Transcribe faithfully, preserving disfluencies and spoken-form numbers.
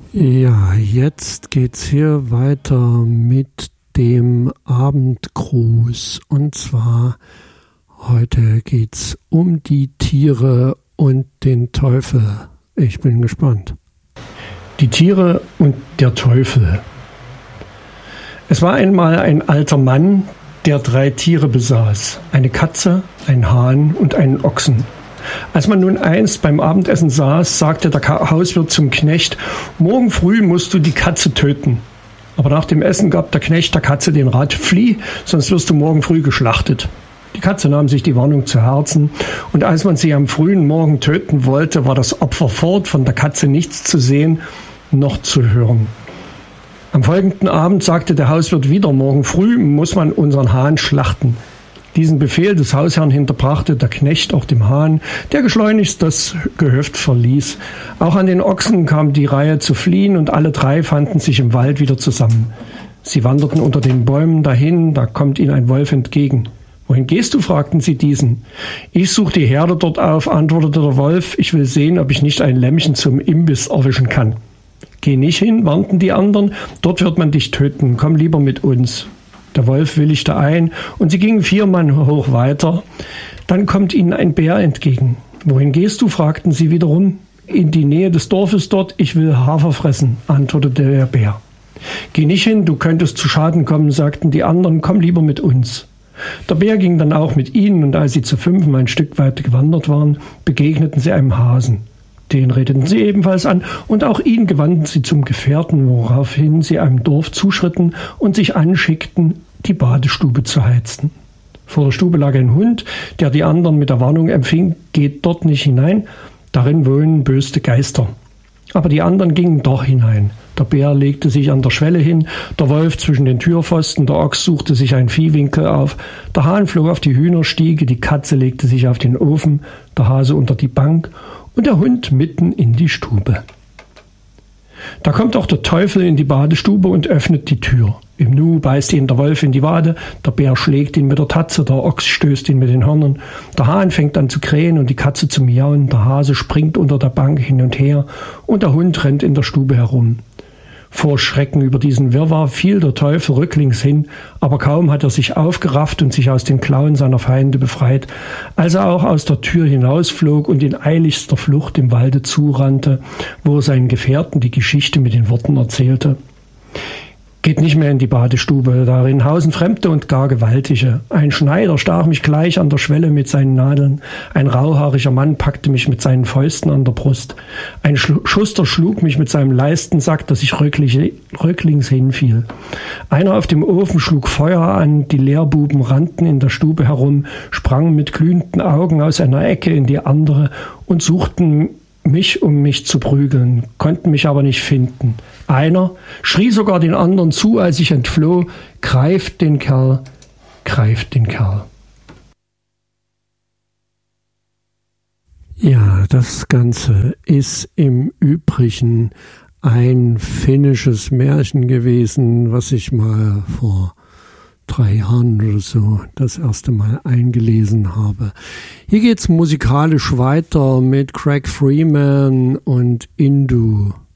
Ja, jetzt geht's hier weiter mit dem Abendgruß. Und zwar heute geht's um die Tiere und den Teufel. Ich bin gespannt. Die Tiere und der Teufel. Es war einmal ein alter Mann, der drei Tiere besaß. Eine Katze, einen Hahn und einen Ochsen. Als man nun einst beim Abendessen saß, sagte der Hauswirt zum Knecht: Morgen früh musst du die Katze töten. Aber nach dem Essen gab der Knecht der Katze den Rat: Flieh, sonst wirst du morgen früh geschlachtet. Die Katze nahm sich die Warnung zu Herzen, und als man sie am frühen Morgen töten wollte, war das Opfer fort, von der Katze nichts zu sehen, noch zu hören. Am folgenden Abend sagte der Hauswirt wieder: Morgen früh muss man unseren Hahn schlachten. Diesen Befehl des Hausherrn hinterbrachte der Knecht auch dem Hahn, der geschleunigst das Gehöft verließ. Auch an den Ochsen kam die Reihe zu fliehen, und alle drei fanden sich im Wald wieder zusammen. Sie wanderten unter den Bäumen dahin, da kommt ihnen ein Wolf entgegen. »Wohin gehst du?« fragten sie diesen. »Ich suche die Herde dort auf«, antwortete der Wolf. »Ich will sehen, ob ich nicht ein Lämmchen zum Imbiss erwischen kann.« »Geh nicht hin«, warnten die anderen, »dort wird man dich töten, komm lieber mit uns.« Der Wolf willigte ein, und sie gingen vier Mann hoch weiter. Dann kommt ihnen ein Bär entgegen. »Wohin gehst du?« fragten sie wiederum. »In die Nähe des Dorfes dort, ich will Hafer fressen«, antwortete der Bär. »Geh nicht hin, du könntest zu Schaden kommen«, sagten die anderen, »komm lieber mit uns.« Der Bär ging dann auch mit ihnen, und als sie zu fünfem ein Stück weit gewandert waren, begegneten sie einem Hasen. Den redeten sie ebenfalls an, und auch ihn gewandten sie zum Gefährten, woraufhin sie einem Dorf zuschritten und sich anschickten, die Badestube zu heizen. Vor der Stube lag ein Hund, der die anderen mit der Warnung empfing: Geht dort nicht hinein, darin wohnen böse Geister. Aber die anderen gingen doch hinein. Der Bär legte sich an der Schwelle hin, der Wolf zwischen den Türpfosten, der Ochs suchte sich einen Viehwinkel auf, der Hahn flog auf die Hühnerstiege, die Katze legte sich auf den Ofen, der Hase unter die Bank und der Hund mitten in die Stube. Da kommt auch der Teufel in die Badestube und öffnet die Tür. Im Nu beißt ihn der Wolf in die Wade, der Bär schlägt ihn mit der Tatze, der Ochs stößt ihn mit den Hörnern, der Hahn fängt an zu krähen und die Katze zu miauen, der Hase springt unter der Bank hin und her und der Hund rennt in der Stube herum. Vor Schrecken über diesen Wirrwarr fiel der Teufel rücklings hin, aber kaum hat er sich aufgerafft und sich aus den Klauen seiner Feinde befreit, als er auch aus der Tür hinausflog und in eiligster Flucht im Walde zurannte, wo er seinen Gefährten die Geschichte mit den Worten erzählte: Geht nicht mehr in die Badestube, darin hausen Fremde und gar Gewaltige. Ein Schneider stach mich gleich an der Schwelle mit seinen Nadeln, ein rauhaariger Mann packte mich mit seinen Fäusten an der Brust, ein Schuster schlug mich mit seinem Leistensack, dass ich rücklings hinfiel. Einer auf dem Ofen schlug Feuer an, die Lehrbuben rannten in der Stube herum, sprangen mit glühenden Augen aus einer Ecke in die andere und suchten mich, um mich zu prügeln, konnten mich aber nicht finden. Einer schrie sogar den anderen zu, als ich entfloh: Greift den Kerl, greift den Kerl. Ja, das Ganze ist im Übrigen ein finnisches Märchen gewesen, was ich mal vor drei Jahren oder so das erste Mal eingelesen habe. Hier geht's musikalisch weiter mit Craig Freeman und Indu.